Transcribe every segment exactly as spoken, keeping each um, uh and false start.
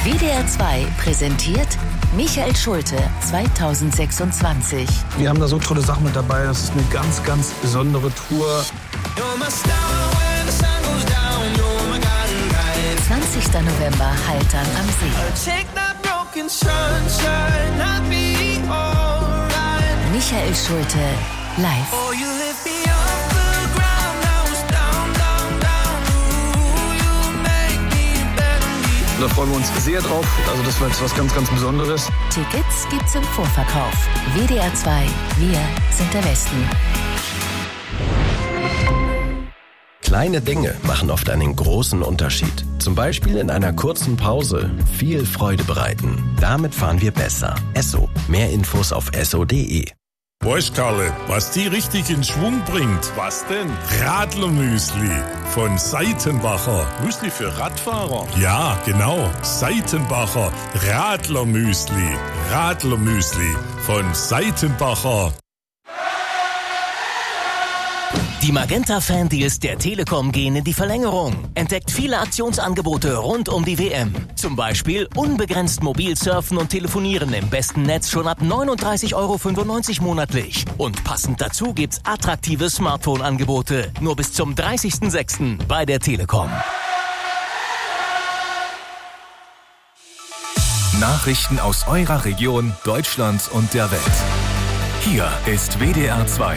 W D R zwei präsentiert Michael Schulte zweitausendsechsundzwanzig. Wir haben da so tolle Sachen mit dabei. Das ist eine ganz, ganz besondere Tour. zwanzigster November, Haltern am See. Michael Schulte live. Da freuen wir uns sehr drauf. Also das war jetzt was ganz, ganz Besonderes. Tickets gibt's im Vorverkauf. W D R zwei, wir sind der Westen. Kleine Dinge machen oft einen großen Unterschied. Zum Beispiel in einer kurzen Pause viel Freude bereiten. Damit fahren wir besser. Esso. Mehr Infos auf esso punkt de. Weißt Karle, was die richtig in Schwung bringt? Was denn? Radlermüsli von Seitenbacher. Müsli für Radfahrer? Ja, genau. Seitenbacher Radlermüsli. Radlermüsli von Seitenbacher. Die Magenta-Fan-Deals der Telekom gehen in die Verlängerung. Entdeckt viele Aktionsangebote rund um die W M. Zum Beispiel unbegrenzt mobil surfen und telefonieren im besten Netz schon ab neununddreißig Euro fünfundneunzig monatlich. Und passend dazu gibt's attraktive Smartphone-Angebote. Nur bis zum dreißigsten sechsten bei der Telekom. Nachrichten aus eurer Region, Deutschland und der Welt. Hier ist W D R zwei.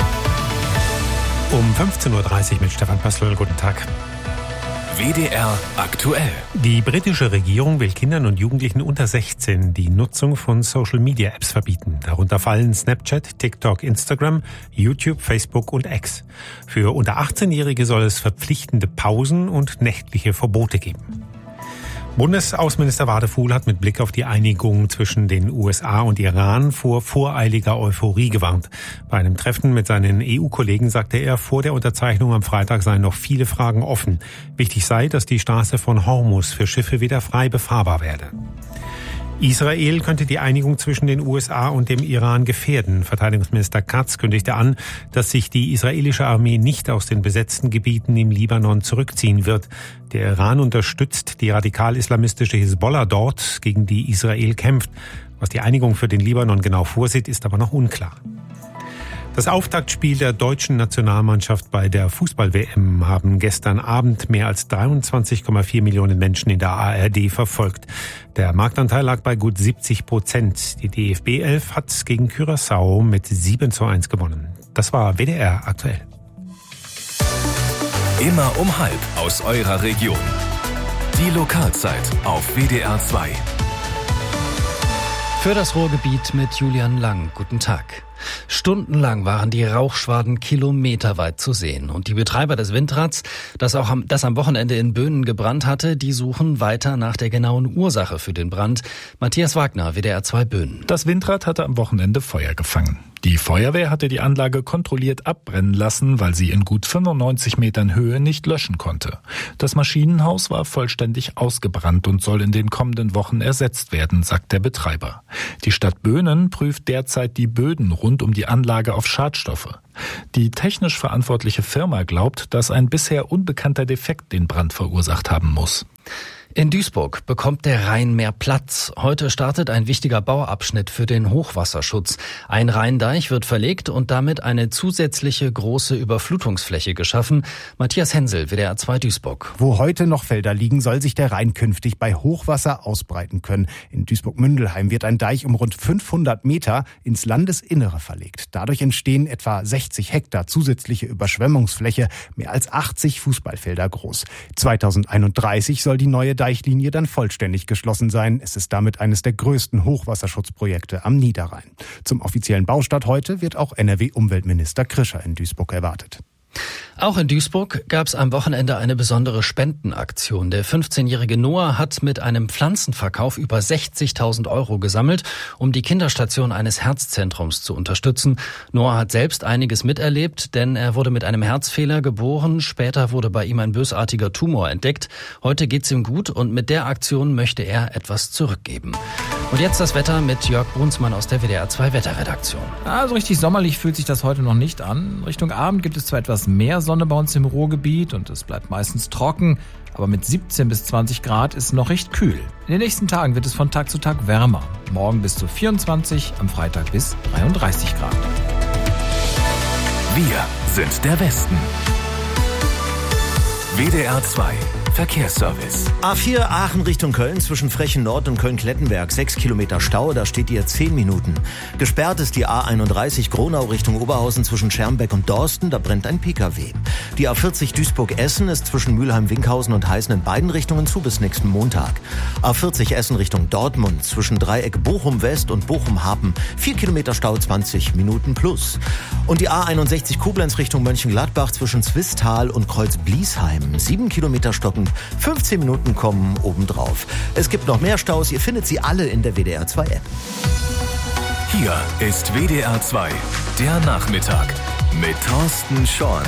Um fünfzehn Uhr dreißig mit Stefan Pössl. Guten Tag. W D R aktuell. Die britische Regierung will Kindern und Jugendlichen unter sechzehn die Nutzung von Social-Media-Apps verbieten. Darunter fallen Snapchat, TikTok, Instagram, YouTube, Facebook und X. Für unter achtzehnjährige soll es verpflichtende Pausen und nächtliche Verbote geben. Bundesaußenminister Wadefuhl hat mit Blick auf die Einigung zwischen den U S A und Iran vor voreiliger Euphorie gewarnt. Bei einem Treffen mit seinen E U-Kollegen sagte er, vor der Unterzeichnung am Freitag seien noch viele Fragen offen. Wichtig sei, dass die Straße von Hormuz für Schiffe wieder frei befahrbar werde. Israel könnte die Einigung zwischen den U S A und dem Iran gefährden. Verteidigungsminister Katz kündigte an, dass sich die israelische Armee nicht aus den besetzten Gebieten im Libanon zurückziehen wird. Der Iran unterstützt die radikal-islamistische Hisbollah dort, gegen die Israel kämpft. Was die Einigung für den Libanon genau vorsieht, ist aber noch unklar. Das Auftaktspiel der deutschen Nationalmannschaft bei der Fußball-W M haben gestern Abend mehr als dreiundzwanzig Komma vier Millionen Menschen in der A R D verfolgt. Der Marktanteil lag bei gut siebzig Prozent. Die D F B elf hat gegen Curaçao mit sieben zu eins gewonnen. Das war W D R aktuell. Immer um halb aus eurer Region. Die Lokalzeit auf W D R zwei. Für das Ruhrgebiet mit Julian Lang. Guten Tag. Stundenlang waren die Rauchschwaden kilometerweit zu sehen. Und die Betreiber des Windrads, das auch am, das am Wochenende in Böhnen gebrannt hatte, die suchen weiter nach der genauen Ursache für den Brand. Matthias Wagner, W D R zwei Böhnen. Das Windrad hatte am Wochenende Feuer gefangen. Die Feuerwehr hatte die Anlage kontrolliert abbrennen lassen, weil sie in gut fünfundneunzig Metern Höhe nicht löschen konnte. Das Maschinenhaus war vollständig ausgebrannt und soll in den kommenden Wochen ersetzt werden, sagt der Betreiber. Die Stadt Böhnen prüft derzeit die Böden rund um die Anlage auf Schadstoffe. Die technisch verantwortliche Firma glaubt, dass ein bisher unbekannter Defekt den Brand verursacht haben muss. In Duisburg bekommt der Rhein mehr Platz. Heute startet ein wichtiger Bauabschnitt für den Hochwasserschutz. Ein Rheindeich wird verlegt und damit eine zusätzliche große Überflutungsfläche geschaffen. Matthias Hensel, W D R zwei Duisburg. Wo heute noch Felder liegen, soll sich der Rhein künftig bei Hochwasser ausbreiten können. In Duisburg-Mündelheim wird ein Deich um rund fünfhundert Meter ins Landesinnere verlegt. Dadurch entstehen etwa sechzig Hektar zusätzliche Überschwemmungsfläche, mehr als achtzig Fußballfelder groß. zweitausendeinunddreißig soll die neue Deichlinie dann vollständig geschlossen sein. Es ist damit eines der größten Hochwasserschutzprojekte am Niederrhein. Zum offiziellen Baustart heute wird auch N R W-Umweltminister Krischer in Duisburg erwartet. Auch in Duisburg gab es am Wochenende eine besondere Spendenaktion. Der fünfzehnjährige Noah hat mit einem Pflanzenverkauf über sechzigtausend Euro gesammelt, um die Kinderstation eines Herzzentrums zu unterstützen. Noah hat selbst einiges miterlebt, denn er wurde mit einem Herzfehler geboren. Später wurde bei ihm ein bösartiger Tumor entdeckt. Heute geht's ihm gut und mit der Aktion möchte er etwas zurückgeben. Und jetzt das Wetter mit Jörg Brunsmann aus der W D R zwei Wetterredaktion. Also richtig sommerlich fühlt sich das heute noch nicht an. Richtung Abend gibt es zwar etwas mehr Sonne bei uns im Ruhrgebiet und es bleibt meistens trocken, aber mit siebzehn bis zwanzig Grad ist noch recht kühl. In den nächsten Tagen wird es von Tag zu Tag wärmer. Morgen bis zu vierundzwanzig, am Freitag bis dreiunddreißig Grad. Wir sind der Westen. W D R zwei Verkehrsservice. A vier Aachen Richtung Köln zwischen Frechen Nord und Köln-Klettenberg. Sechs Kilometer Stau, da steht ihr zehn Minuten. Gesperrt ist die A einunddreißig Gronau Richtung Oberhausen zwischen Schermbeck und Dorsten. Da brennt ein Pkw. Die A vierzig Duisburg-Essen ist zwischen Mülheim-Winkhausen und Heißen in beiden Richtungen zu bis nächsten Montag. A vierzig Essen Richtung Dortmund zwischen Dreieck Bochum-West und Bochum-Hapen. Vier Kilometer Stau, zwanzig Minuten plus. Und die A einundsechzig Koblenz Richtung Mönchengladbach zwischen Zwistal und Kreuz-Bliesheim. Sieben Kilometer stockend, fünfzehn Minuten kommen obendrauf. Es gibt noch mehr Staus, ihr findet sie alle in der W D R zwei App. Hier ist W D R zwei, der Nachmittag mit Thorsten Schorn.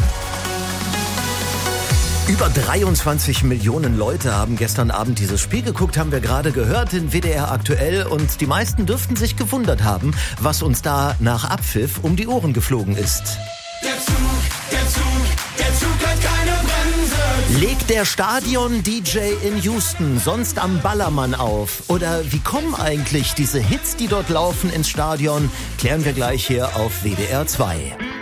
Über dreiundzwanzig Millionen Leute haben gestern Abend dieses Spiel geguckt, haben wir gerade gehört in W D R aktuell. Und die meisten dürften sich gewundert haben, was uns da nach Abpfiff um die Ohren geflogen ist. Der Zug, der Zug, der Zug hat keine Bremse. Legt der Stadion-D J in Houston sonst am Ballermann auf? Oder wie kommen eigentlich diese Hits, die dort laufen, ins Stadion? Klären wir gleich hier auf W D R zwei.